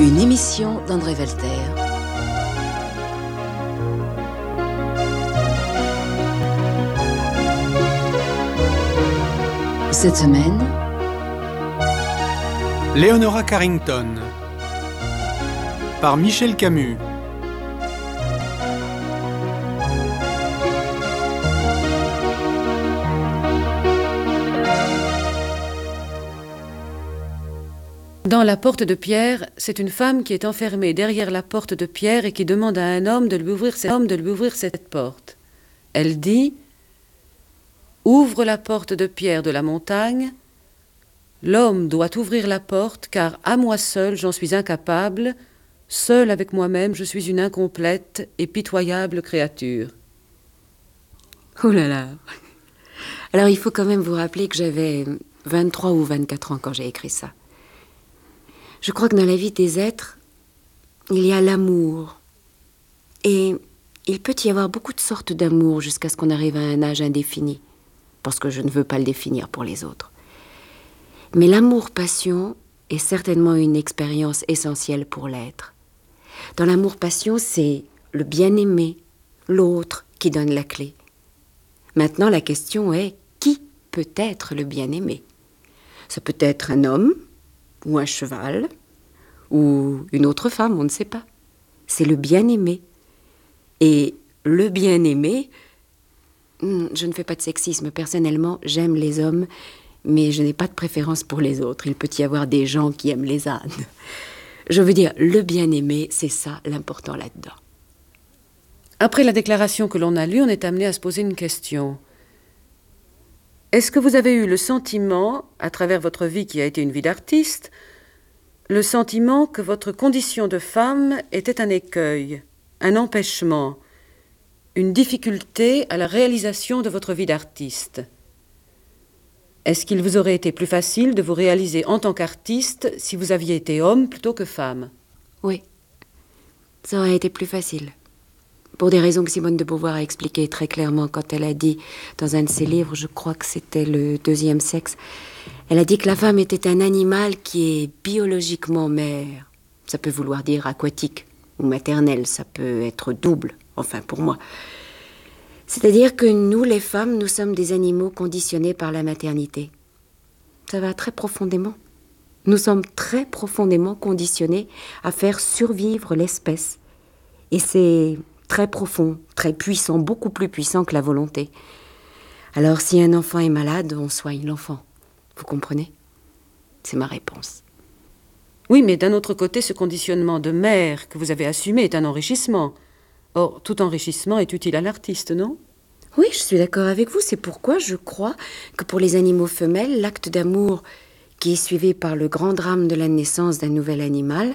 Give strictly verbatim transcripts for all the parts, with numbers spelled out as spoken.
Une émission d'André Walter. Cette semaine, Leonora Carrington, par Michel Camus. Dans La porte de pierre, c'est une femme qui est enfermée derrière la porte de pierre et qui demande à un homme de lui ouvrir, cet homme de lui ouvrir cette porte. Elle dit « Ouvre la porte de pierre de la montagne. L'homme doit ouvrir la porte, car à moi seul j'en suis incapable. Seul avec moi-même, je suis une incomplète et pitoyable créature. » Oh là là. Alors il faut quand même vous rappeler que j'avais vingt-trois ou vingt-quatre ans quand j'ai écrit ça. Je crois que dans la vie des êtres, il y a l'amour. Et il peut y avoir beaucoup de sortes d'amour jusqu'à ce qu'on arrive à un âge indéfini, parce que je ne veux pas le définir pour les autres. Mais l'amour-passion est certainement une expérience essentielle pour l'être. Dans l'amour-passion, c'est le bien-aimé, l'autre, qui donne la clé. Maintenant, la question est, qui peut être le bien-aimé? Ça peut être un homme, ou un cheval, ou une autre femme, on ne sait pas. C'est le bien-aimé. Et le bien-aimé, je ne fais pas de sexisme. Personnellement, j'aime les hommes, mais je n'ai pas de préférence pour les autres. Il peut y avoir des gens qui aiment les ânes. Je veux dire, le bien-aimé, c'est ça l'important là-dedans. Après la déclaration que l'on a lue, on est amené à se poser une question. Est-ce que vous avez eu le sentiment, à travers votre vie qui a été une vie d'artiste, le sentiment que votre condition de femme était un écueil, un empêchement, une difficulté à la réalisation de votre vie d'artiste? Est-ce qu'il vous aurait été plus facile de vous réaliser en tant qu'artiste si vous aviez été homme plutôt que femme? Oui, ça aurait été plus facile. Pour des raisons que Simone de Beauvoir a expliquées très clairement quand elle a dit, dans un de ses livres, je crois que c'était Le deuxième sexe, elle a dit que la femme était un animal qui est biologiquement mère. Ça peut vouloir dire aquatique ou maternelle, ça peut être double, enfin pour moi. C'est-à-dire que nous, les femmes, nous sommes des animaux conditionnés par la maternité. Ça va très profondément. Nous sommes très profondément conditionnés à faire survivre l'espèce. Et c'est très profond, très puissant, beaucoup plus puissant que la volonté. Alors si un enfant est malade, on soigne l'enfant. Vous comprenez? C'est ma réponse. Oui, mais d'un autre côté, ce conditionnement de mère que vous avez assumé est un enrichissement. Or, tout enrichissement est utile à l'artiste, non? Oui, je suis d'accord avec vous. C'est pourquoi je crois que pour les animaux femelles, l'acte d'amour qui est suivi par le grand drame de la naissance d'un nouvel animal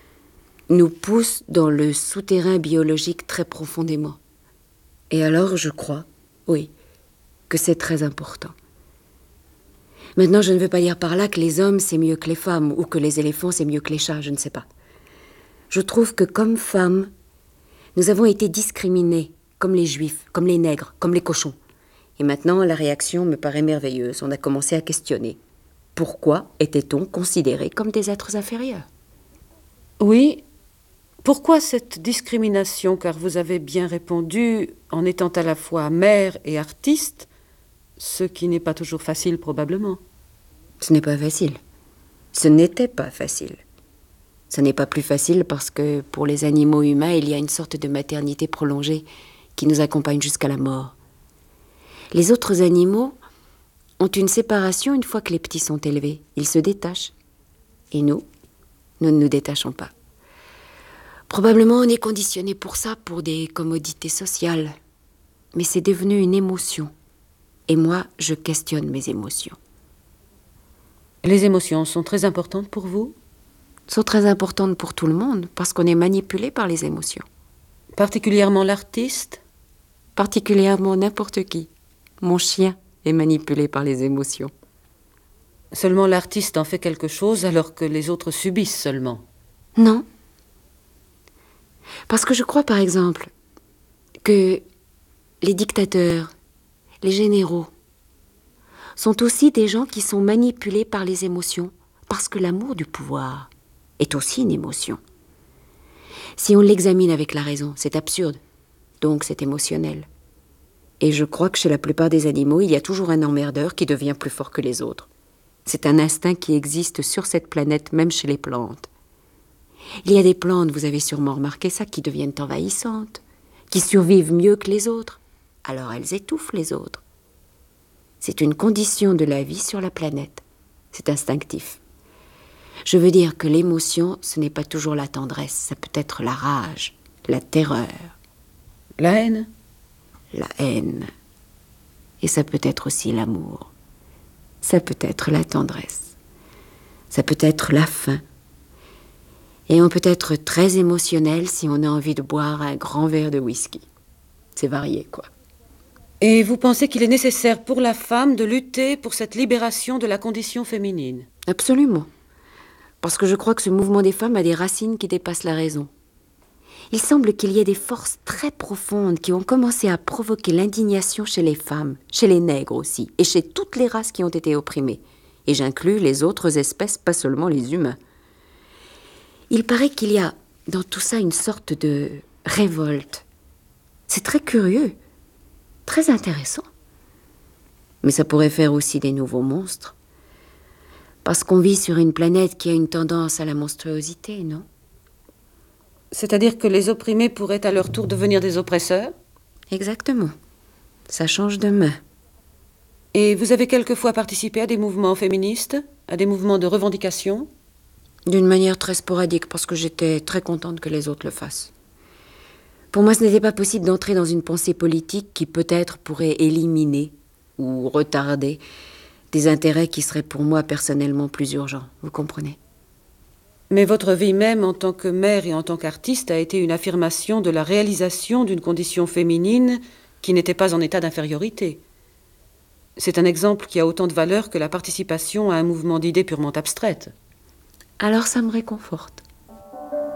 nous pousse dans le souterrain biologique très profondément. Et alors, je crois, oui, que c'est très important. Maintenant, je ne veux pas dire par là que les hommes, c'est mieux que les femmes, ou que les éléphants, c'est mieux que les chats, je ne sais pas. Je trouve que comme femmes, nous avons été discriminés, comme les juifs, comme les nègres, comme les cochons. Et maintenant, la réaction me paraît merveilleuse. On a commencé à questionner. Pourquoi était-on considérés comme des êtres inférieurs? Oui. Pourquoi cette discrimination? Car vous avez bien répondu en étant à la fois mère et artiste, ce qui n'est pas toujours facile probablement. Ce n'est pas facile. Ce n'était pas facile. Ce n'est pas plus facile parce que pour les animaux humains, il y a une sorte de maternité prolongée qui nous accompagne jusqu'à la mort. Les autres animaux ont une séparation une fois que les petits sont élevés. Ils se détachent. Et nous, nous ne nous détachons pas. Probablement on est conditionné pour ça, pour des commodités sociales. Mais c'est devenu une émotion. Et moi, je questionne mes émotions. Les émotions sont très importantes pour vous? Sont très importantes pour tout le monde, parce qu'on est manipulé par les émotions. Particulièrement l'artiste? Particulièrement n'importe qui. Mon chien est manipulé par les émotions. Seulement l'artiste en fait quelque chose alors que les autres subissent seulement? Non. Parce que je crois, par exemple, que les dictateurs, les généraux, sont aussi des gens qui sont manipulés par les émotions, parce que l'amour du pouvoir est aussi une émotion. Si on l'examine avec la raison, c'est absurde, donc c'est émotionnel. Et je crois que chez la plupart des animaux, il y a toujours un emmerdeur qui devient plus fort que les autres. C'est un instinct qui existe sur cette planète, même chez les plantes. Il y a des plantes, vous avez sûrement remarqué ça, qui deviennent envahissantes, qui survivent mieux que les autres. Alors elles étouffent les autres. C'est une condition de la vie sur la planète. C'est instinctif. Je veux dire que l'émotion, ce n'est pas toujours la tendresse, ça peut être la rage, la terreur. La haine? La haine. Et ça peut être aussi l'amour. Ça peut être la tendresse. Ça peut être la faim. Et on peut être très émotionnel si on a envie de boire un grand verre de whisky. C'est varié, quoi. Et vous pensez qu'il est nécessaire pour la femme de lutter pour cette libération de la condition féminine? Absolument. Parce que je crois que ce mouvement des femmes a des racines qui dépassent la raison. Il semble qu'il y ait des forces très profondes qui ont commencé à provoquer l'indignation chez les femmes, chez les nègres aussi, et chez toutes les races qui ont été opprimées. Et j'inclus les autres espèces, pas seulement les humains. Il paraît qu'il y a dans tout ça une sorte de révolte. C'est très curieux, très intéressant. Mais ça pourrait faire aussi des nouveaux monstres. Parce qu'on vit sur une planète qui a une tendance à la monstruosité, non? C'est-à-dire que les opprimés pourraient à leur tour devenir des oppresseurs? Exactement. Ça change de main. Et vous avez quelquefois participé à des mouvements féministes, à des mouvements de revendication? D'une manière très sporadique, parce que j'étais très contente que les autres le fassent. Pour moi, ce n'était pas possible d'entrer dans une pensée politique qui peut-être pourrait éliminer ou retarder des intérêts qui seraient pour moi personnellement plus urgents. Vous comprenez? Mais votre vie même en tant que mère et en tant qu'artiste a été une affirmation de la réalisation d'une condition féminine qui n'était pas en état d'infériorité. C'est un exemple qui a autant de valeur que la participation à un mouvement d'idées purement abstraites. Alors ça me réconforte.